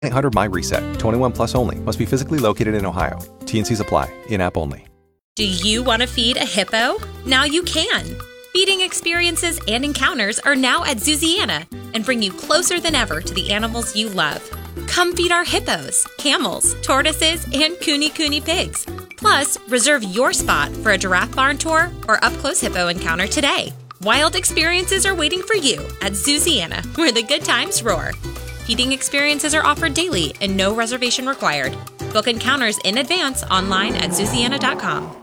1-800-MY-RESET. 21 plus only. Must be physically located in Ohio. T&Cs apply. In-app only. Do you want to feed a hippo? Now you can. Feeding experiences and encounters are now at Zooziana and bring you closer than ever to the animals you love. Come feed our hippos, camels, tortoises, and kuni pigs. Plus, reserve your spot for a giraffe barn tour or up-close hippo encounter today. Wild experiences are waiting for you at Zooziana, where the good times roar. Feeding experiences are offered daily and no reservation required. Book encounters in advance online at Zooziana.com.